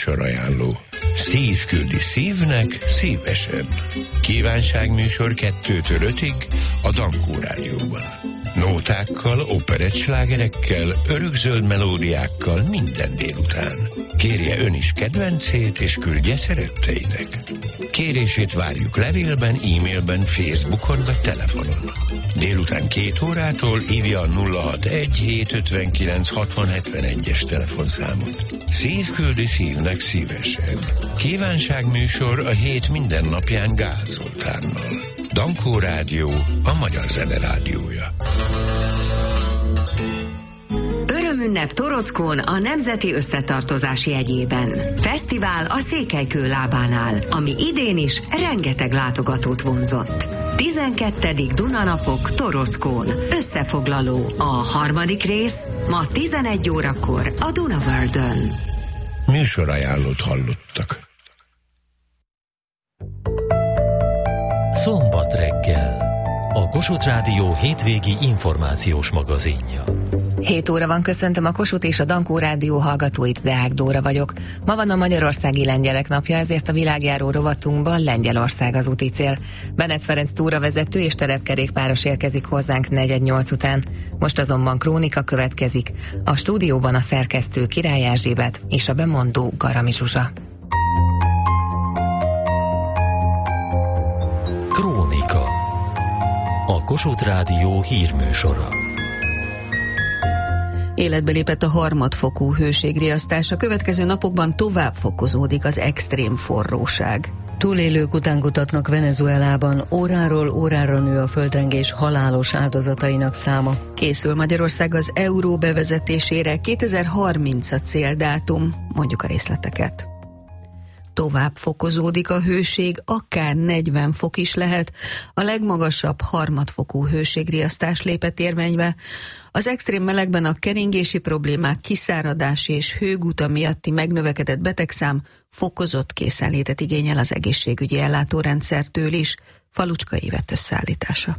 Műsorajánló. Szív küldi szívnek szívesen. Kívánságműsor 2-től 5-ig a Dankó Rádióban. Nótákkal, operettslágerekkel, örökzöld melódiákkal minden délután. Kérje ön is kedvencét, és küldje szeretteinek. Kérését várjuk levélben, e-mailben, Facebookon vagy telefonon. Délután 2 órától hívja a 061-759-6071-es telefonszámot. Szív küldi szívnek szívesen. Kívánságműsor a hét minden napján Gál Zoltánnal. Dankó Rádió, a magyar zene rádiója. Örömünnep Torockón a Nemzeti Összetartozás jegyében. Fesztivál a Székelykő lábánál, ami idén is rengeteg látogatót vonzott. 12. Dunanapok Torockón. Összefoglaló. A harmadik rész ma 11 órakor a Dunaworldön. Műsorajánlót hallottak. Szombat reggel. A Kossuth Rádió hétvégi információs magazinja. 7 óra van, köszöntöm a Kossuth és a Dankó Rádió hallgatóit, Deák Dóra vagyok. Ma van a Magyarországi Lengyelek napja, ezért a világjáró rovatunkban Lengyelország az úti cél. Benec Ferenc túravezető és terepkerékpáros érkezik hozzánk 4:08 után. Most azonban krónika következik. A stúdióban a szerkesztő Király Erzsébet és a bemondó Garami Zsuzsa. Krónika. A Kossuth Rádió hírműsora. Életbe lépett a harmadfokú hőségriasztás, a következő napokban tovább fokozódik az extrém forróság. Túlélők után kutatnak Venezuelában, óráról órára nő a földrengés halálos áldozatainak száma. Készül Magyarország az euró bevezetésére, 2030 a céldátum, mondjuk a részleteket. Tovább fokozódik a hőség, akár 40 fok is lehet. A legmagasabb harmadfokú hőségriasztás lépett érvénybe. Az extrém melegben a keringési problémák, kiszáradási és hőguta miatti megnövekedett betegszám fokozott készenlétet igényel az egészségügyi ellátórendszertől is. Falucska Ivett összeállítása.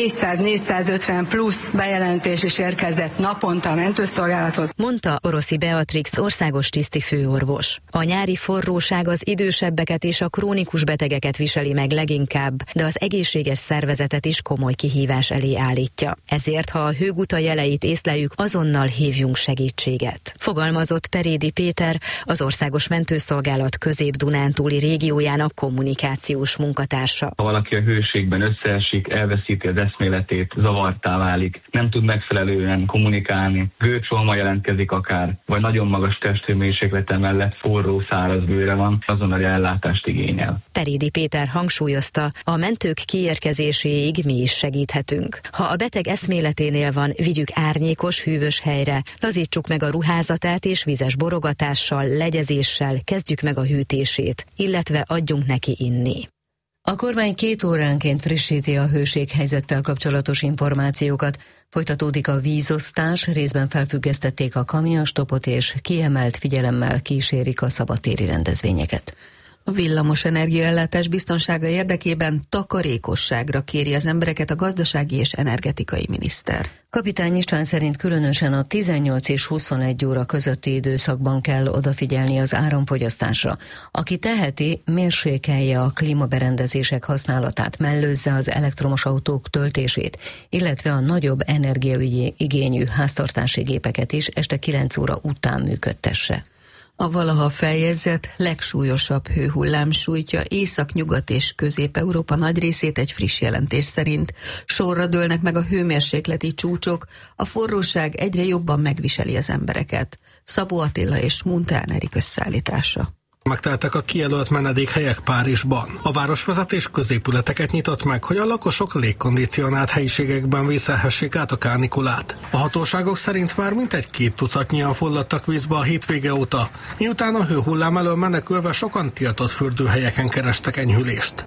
400-450 plusz bejelentés is érkezett naponta a mentőszolgálathoz, mondta Oroszi Beatrix országos tiszti főorvos. A nyári forróság az idősebbeket és a krónikus betegeket viseli meg leginkább, de az egészséges szervezetet is komoly kihívás elé állítja. Ezért, ha a hőguta jeleit észleljük, azonnal hívjunk segítséget. Fogalmazott Perédi Péter, az Országos Mentőszolgálat Közép-Dunántúli régiójának kommunikációs munkatársa. Ha valaki a hőségben összeesik, elveszíti az eszméletét, zavartá válik, nem tud megfelelően kommunikálni, gőcsolma jelentkezik akár, vagy nagyon magas testhőmérséklete mellett forró, száraz bőre van, azonnali ellátást igényel. Perédi Péter hangsúlyozta, a mentők kiérkezéséig mi is segíthetünk. Ha a beteg eszméleténél van, vigyük árnyékos, hűvös helyre, lazítsuk meg a ruházatát és vizes borogatással, legyezéssel kezdjük meg a hűtését, illetve adjunk neki inni. A kormány 2 óránként frissíti a hőséghelyzettel kapcsolatos információkat. Folytatódik a vízosztás, részben felfüggesztették a kamionstopot és kiemelt figyelemmel kísérik a szabadtéri rendezvényeket. A villamos energiaellátás biztonsága érdekében takarékosságra kéri az embereket a gazdasági és energetikai miniszter. Kapitány István szerint különösen a 18 és 21 óra közötti időszakban kell odafigyelni az áramfogyasztásra. Aki teheti, mérsékelje a klímaberendezések használatát, mellőzze az elektromos autók töltését, illetve a nagyobb energiaigényű háztartási gépeket is este 9 óra után működtesse. A valaha feljegyzett legsúlyosabb hőhullám sújtja Észak-Nyugat és Közép-Európa nagy részét egy friss jelentés szerint. Sorra dőlnek meg a hőmérsékleti csúcsok, a forróság egyre jobban megviseli az embereket. Szabó Attila és Muntán Erik összeállítása. Megteltek a kijelölt menedékhelyek Párizsban. A városvezetés középületeket nyitott meg, hogy a lakosok légkondicionált helyiségekben vészelhessék át a kánikulát. A hatóságok szerint már mintegy 2 tucatnyian fulladtak vízbe a hétvége óta, miután a hőhullám elől menekülve sokan tiltott fürdőhelyeken kerestek enyhülést.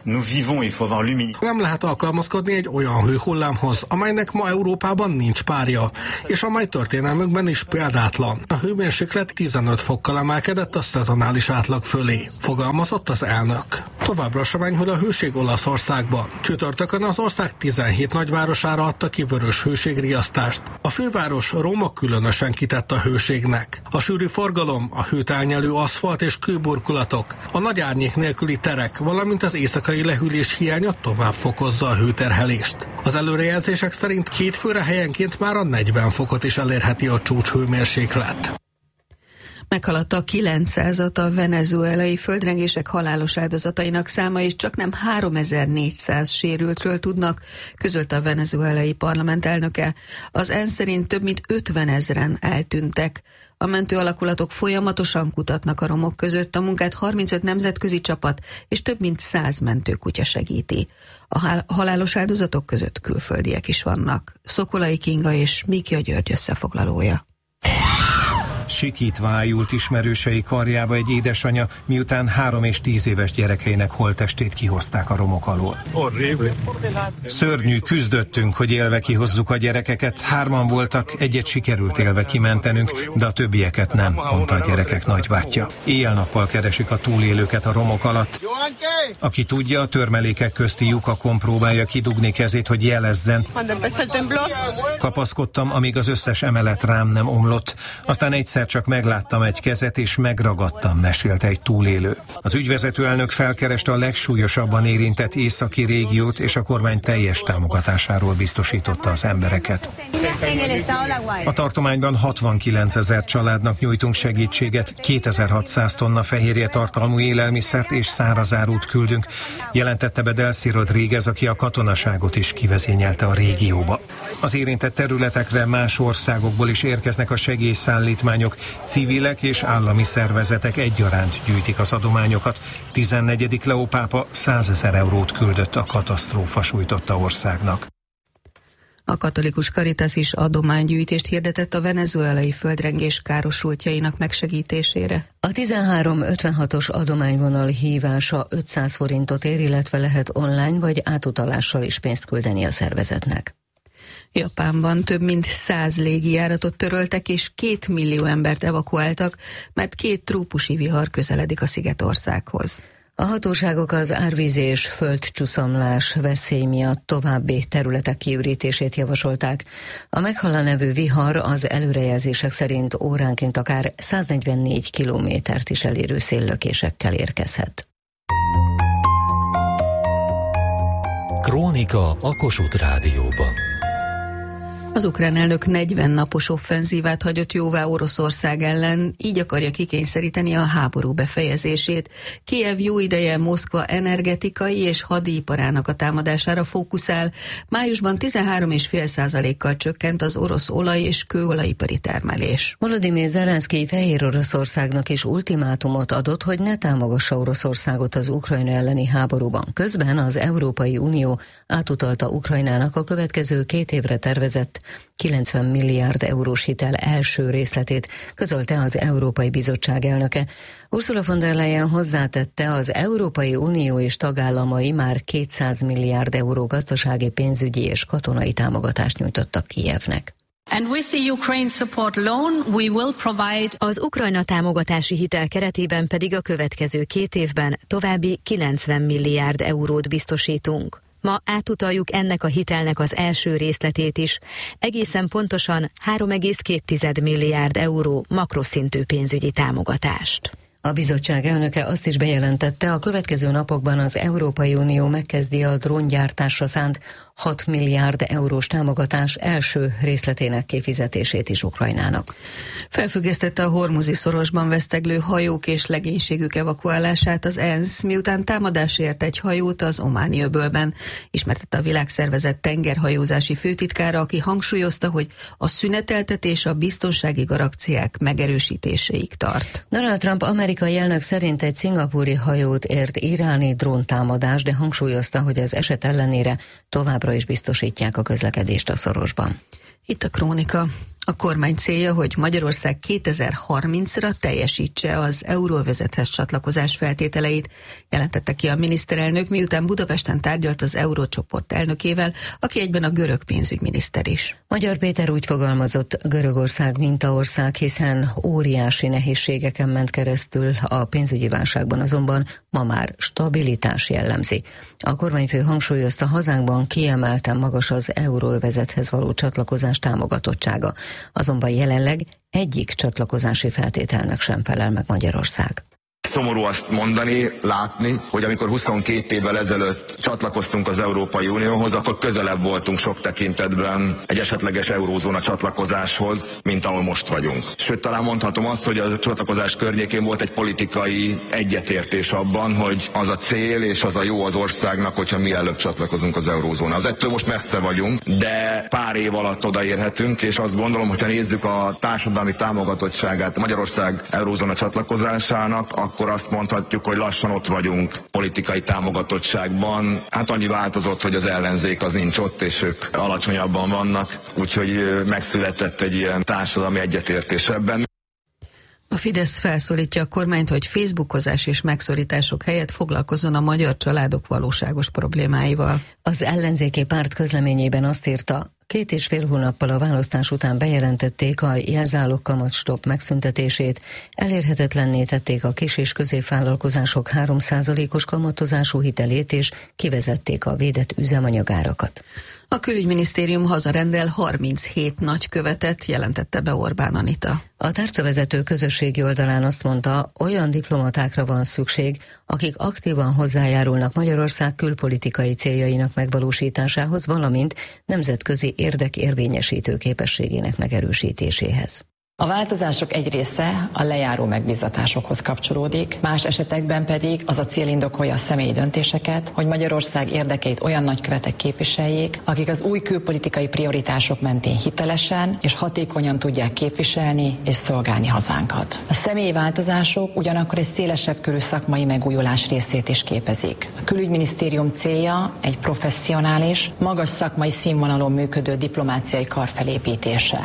Nem lehet alkalmazkodni egy olyan hőhullámhoz, amelynek ma Európában nincs párja, és amely történelmünkben is példátlan. A hőmérséklet 15 fokkal emelkedett a szezonális átlag fölé, fogalmazott az elnök. Továbbra sem enyhül a hőség Olaszországban. Csütörtökön az ország 17 nagyvárosára adta ki vörös hőségriasztást. A főváros Róma különösen kitett a hőségnek. A sűrű forgalom, a hőt elnyelő aszfalt és kőburkolatok, a nagy árnyék nélküli terek, valamint az éjszakai lehűlés hiánya tovább fokozza a hőterhelést. Az előrejelzések szerint 2 főre helyenként már a 40 fokot is elérheti a csúcshőmérséklet. Meghaladta 900-at a venezuelai földrengések halálos áldozatainak száma, és csaknem 3400 sérültről tudnak, közölte a venezuelai parlament elnöke. Az ENSZ szerint több mint 50 000-en eltűntek. A mentő alakulatok folyamatosan kutatnak a romok között, a munkát 35 nemzetközi csapat és több mint 100 mentőkutya segíti. A halálos áldozatok között külföldiek is vannak. Szokolai Kinga és Mikja György összefoglalója. Sikítva ájult ismerősei karjába egy édesanya, miután 3 és 10 éves gyerekeinek holttestét kihozták a romok alól. Szörnyű, küzdöttünk, hogy élve kihozzuk a gyerekeket. 3 voltak, egyet sikerült élve kimentenünk, de a többieket nem, mondta a gyerekek nagybátyja. Éjjel-nappal keresik a túlélőket a romok alatt. Aki tudja, a törmelékek közti lyukakon próbálja kidugni kezét, hogy jelezzen. Kapaszkodtam, amíg az összes emelet rám nem omlott. Aztán egyszer csak megláttam egy kezet, és megragadtam, mesélte egy túlélő. Az ügyvezető elnök felkereste a legsúlyosabban érintett északi régiót, és a kormány teljes támogatásáról biztosította az embereket. A tartományban 69 000 családnak nyújtunk segítséget, 2600 tonna fehérje tartalmú élelmiszert és szárazárút küldünk, jelentette be Delcy Rodríguez, aki a katonaságot is kivezényelte a régióba. Az érintett területekre más országokból is érkeznek a segélyszállítmányok, civilek és állami szervezetek egyaránt gyűjtik az adományokat. 14. Leó pápa 100 000 eurót küldött a katasztrófa sújtotta országnak. A katolikus Caritas is adománygyűjtést hirdetett a venezuelai földrengés károsultjainak megsegítésére. A 1356-os adományvonal hívása 500 forintot ér, illetve lehet online vagy átutalással is pénzt küldeni a szervezetnek. Japánban több mint 100 légijáratot töröltek, és 2 millió embert evakuáltak, mert 2 trópusi vihar közeledik a szigetországhoz. A hatóságok az árvíz és földcsúszamlás veszély miatt további területek kiürítését javasolták. A Meghala nevű vihar az előrejelzések szerint óránként akár 144 kilométert is elérő széllökésekkel érkezhet. Krónika a Kossuth Rádióban. Az ukrán elnök 40 napos offenzívát hagyott jóvá Oroszország ellen, így akarja kikényszeríteni a háború befejezését. Kijev jó ideje Moszkva energetikai és hadiiparának a támadására fókuszál. Májusban 13,5%-kal csökkent az orosz olaj- és kőolajipari termelés. Volodymyr Zelenszkij Fehér Oroszországnak is ultimátumot adott, hogy ne támogassa Oroszországot az Ukrajna elleni háborúban. Közben az Európai Unió átutalta Ukrajnának a következő 2 évre tervezett 90 milliárd eurós hitel első részletét, közölte az Európai Bizottság elnöke. Ursula von der Leyen hozzátette, az Európai Unió és tagállamai már 200 milliárd euró gazdasági, pénzügyi és katonai támogatást nyújtottak Kijevnek. Az Ukrajna támogatási hitel keretében pedig a következő 2 évben további 90 milliárd eurót biztosítunk. Ma átutaljuk ennek a hitelnek az első részletét is, egészen pontosan 3,2 milliárd euró makroszintű pénzügyi támogatást. A bizottság elnöke azt is bejelentette, a következő napokban az Európai Unió megkezdi a dróngyártásra szánt 6 milliárd eurós támogatás első részletének kifizetését is Ukrajnának. Felfüggesztette a Hormuzi szorosban veszteglő hajók és legénységük evakuálását az ENSZ, miután támadás ért egy hajót az Ománi öbölben, ismertette a Világszervezet tengerhajózási főtitkára, aki hangsúlyozta, hogy a szüneteltetés a biztonsági garanciák megerősítéséig tart. Donald Trump amerikai elnök szerint egy szingapúri hajót ért iráni dróntámadás, de hangsúlyozta, hogy az eset ellenére továbbra is biztosítják a közlekedést a szorosban. Itt a Krónika. A kormány célja, hogy Magyarország 2030-ra teljesítse az euróövezethez csatlakozás feltételeit, jelentette ki a miniszterelnök, miután Budapesten tárgyalt az eurócsoport elnökével, aki egyben a görög pénzügyminiszter is. Magyar Péter úgy fogalmazott, Görögország mintaország, hiszen óriási nehézségeken ment keresztül, a pénzügyi válságban azonban ma már stabilitás jellemzi. A kormányfő hangsúlyozta, hazánkban kiemelten magas az euróövezethez való csatlakozás támogatottsága. Azonban jelenleg egyik csatlakozási feltételnek sem felel meg Magyarország. Szomorú azt mondani, látni, hogy amikor 22 évvel ezelőtt csatlakoztunk az Európai Unióhoz, akkor közelebb voltunk sok tekintetben egy esetleges eurózóna csatlakozáshoz, mint ahol most vagyunk. Sőt, talán mondhatom azt, hogy a csatlakozás környékén volt egy politikai egyetértés abban, hogy az a cél és az a jó az országnak, hogyha mielőbb csatlakozunk az eurózónához. Ettől most messze vagyunk, de pár év alatt odaérhetünk, és azt gondolom, hogyha nézzük a társadalmi támogatottságát Magyarország eurózóna csatlakozásának, akkor azt mondhatjuk, hogy lassan ott vagyunk politikai támogatottságban. Hát annyi változott, hogy az ellenzék az nincs ott, és ők alacsonyabban vannak, úgyhogy megszületett egy ilyen társadalmi egyetértés ebben. A Fidesz felszólítja a kormányt, hogy facebookozás és megszorítások helyett foglalkozzon a magyar családok valóságos problémáival. Az ellenzéki párt közleményében azt írta, 2,5 hónappal a választás után bejelentették a jelzálog kamatstopp megszüntetését, elérhetetlenné tették a kis- és középvállalkozások 3%-os kamatozású hitelét, és kivezették a védett üzemanyagárakat. A külügyminisztérium hazarendel 37 nagykövetet, jelentette be Orbán Anita. A tárcavezető közösségi oldalán azt mondta, olyan diplomatákra van szükség, akik aktívan hozzájárulnak Magyarország külpolitikai céljainak megvalósításához, valamint nemzetközi érdekérvényesítő képességének megerősítéséhez. A változások egy része a lejáró megbízatásokhoz kapcsolódik, más esetekben pedig az a cél indokolja a személyi döntéseket, hogy Magyarország érdekeit olyan nagykövetek képviseljék, akik az új külpolitikai prioritások mentén hitelesen és hatékonyan tudják képviselni és szolgálni hazánkat. A személyi változások ugyanakkor egy szélesebb körű szakmai megújulás részét is képezik. A külügyminisztérium célja egy professzionális, magas szakmai színvonalon működő diplomáciai kar felépítése.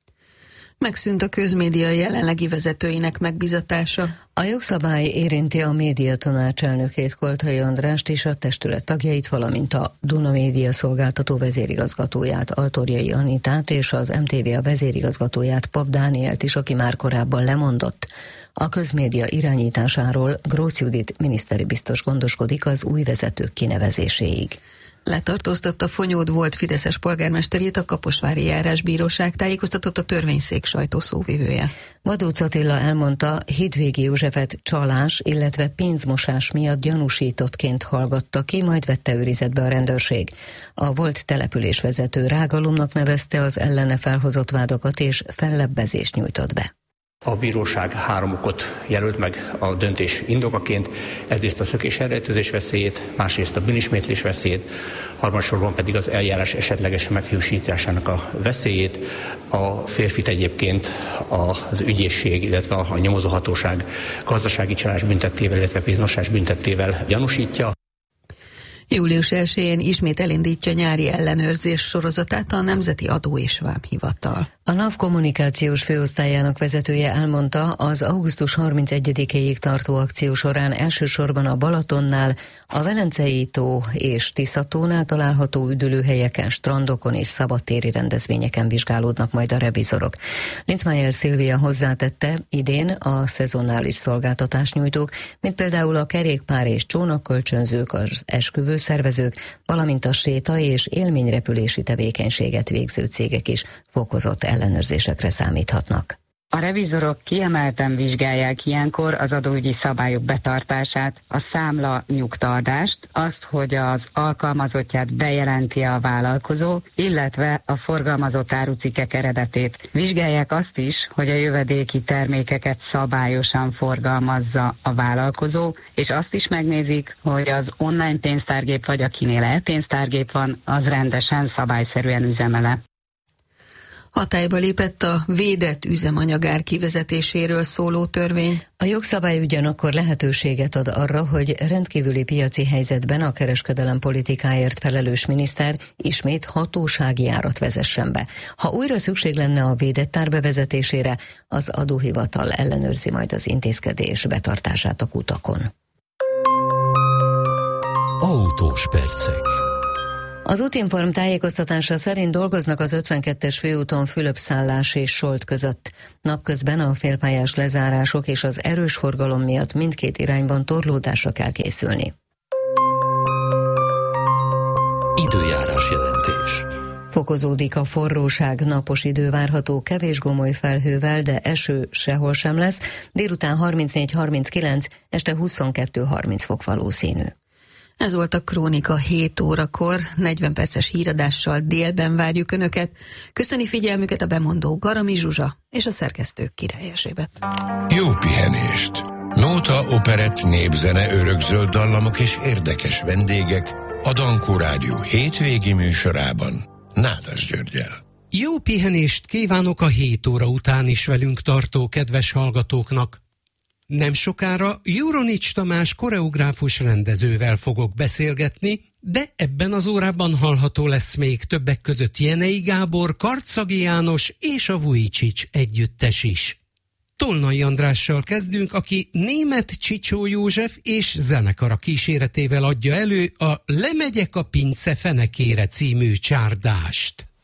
Megszűnt a közmédia jelenlegi vezetőinek megbizatása. A jogszabály érinti a médiatanács elnökét, Koltai Andrást és a testület tagjait, valamint a Duna Média szolgáltató vezérigazgatóját, Altorjai Anitát és az MTV vezérigazgatóját, Pap Dánielt is, aki már korábban lemondott. A közmédia irányításáról Grósz Judit miniszteri biztos gondoskodik az új vezetők kinevezéséig. Letartóztatta Fonyód volt fideszes polgármesterét a Kaposvári járásbíróság, tájékoztatott a törvényszék sajtószóvivője. Vadóc Attila elmondta, Hidvégi Józsefet csalás, illetve pénzmosás miatt gyanúsítottként hallgatta ki, majd vette őrizetbe a rendőrség. A volt településvezető rágalomnak nevezte az ellene felhozott vádakat, és fellebbezést nyújtott be. A bíróság 3 okot jelölt meg a döntés indokaként, egyrészt a szökés elrejtőzés veszélyét, másrészt a bűnismétlés veszélyét, harmadsorban pedig az eljárás esetleges meghiúsításának a veszélyét. A férfit egyébként az ügyészség, illetve a nyomozóhatóság gazdasági csalás büntettével, illetve pénzmosás büntettével gyanúsítja. Július 1-én ismét elindítja nyári ellenőrzés sorozatát a Nemzeti Adó és Vámhivatal. A NAV kommunikációs főosztályának vezetője elmondta, az augusztus 31-ig tartó akció során elsősorban a Balatonnál, a Velencei tó és Tiszatónál található üdülőhelyeken, strandokon és szabadtéri rendezvényeken vizsgálódnak majd a revizorok. Linzmeier Szilvia hozzátette, idén a szezonális szolgáltatásnyújtók, mint például a kerékpár és csónakkölcsönzők, az esküvőszervezők, valamint a séta és élményrepülési tevékenységet végző cégek is fokozott ellenőrzésekre számíthatnak. A revizorok kiemelten vizsgálják ilyenkor az adóügyi szabályok betartását, a számla nyugtaadást, azt, hogy az alkalmazottját bejelenti a vállalkozó, illetve a forgalmazott árucikkek eredetét. Vizsgálják azt is, hogy a jövedéki termékeket szabályosan forgalmazza a vállalkozó, és azt is megnézik, hogy az online pénztárgép vagy akinél e-pénztárgép van, az rendesen, szabályszerűen üzemele. Hatályba lépett a védett üzemanyagár kivezetéséről szóló törvény. A jogszabály ugyanakkor lehetőséget ad arra, hogy rendkívüli piaci helyzetben a kereskedelem politikáért felelős miniszter ismét hatósági árat vezessen be. Ha újra szükség lenne a védett ár bevezetésére, az adóhivatal ellenőrzi majd az intézkedés betartását a kutakon. Autós percek. Az Útinform tájékoztatása szerint dolgoznak az 52-es főúton Fülöp-Szállás és Solt között. Napközben a félpályás lezárások és az erős forgalom miatt mindkét irányban torlódásra kell készülni. Időjárás jelentés. Fokozódik a forróság, napos idő várható, kevés gomoly felhővel, de eső sehol sem lesz. Délután 34-39, este 22-30 fok valószínű. Ez volt a Krónika 7 órakor, 40 perces híradással délben várjuk Önöket. Köszöni figyelmüket a bemondó Garami Zsuzsa és a szerkesztő Király Erzsébet. Jó pihenést! Nóta, operett, népzene, örökzöld dallamok és érdekes vendégek a Dankó Rádió hétvégi műsorában Nádas Györggyel. Jó pihenést kívánok a 7 óra után is velünk tartó kedves hallgatóknak. Nem sokára Juronics Tamás koreográfus rendezővel fogok beszélgetni, de ebben az órában hallható lesz még többek között Jenei Gábor, Karczagi János és a Vujicic együttes is. Tolnai Andrással kezdünk, aki német Csicsó József és zenekara kíséretével adja elő a Lemegyek a pince fenekére című csárdást.